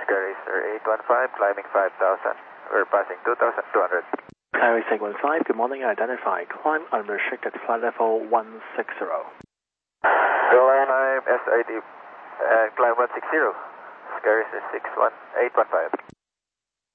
Sky Racer 815, climbing 5,000. We're passing 2,200. Sky Racer 815, good morning. Identify. Climb unrestricted flight level 160. Climb SID and climb 160. Sky Racer 815.